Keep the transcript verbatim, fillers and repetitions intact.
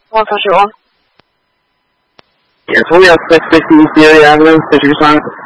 Well, for sure. Yes, we have six sixty East Erie Avenue, Citrus Farms.